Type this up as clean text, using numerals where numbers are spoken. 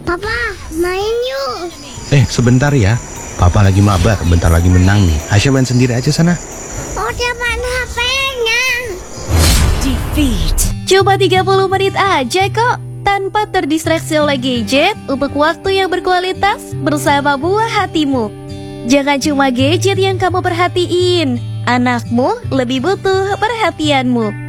Papa, main yuk. Sebentar ya. Papa lagi mabar, bentar lagi menang nih. Aisyah main sendiri aja sana. Udah mana HP-nya? Cuma 30 menit aja kok, tanpa terdistraksi oleh gadget untuk waktu yang berkualitas bersama buah hatimu. Jangan cuma gadget yang kamu perhatiin, anakmu lebih butuh perhatianmu.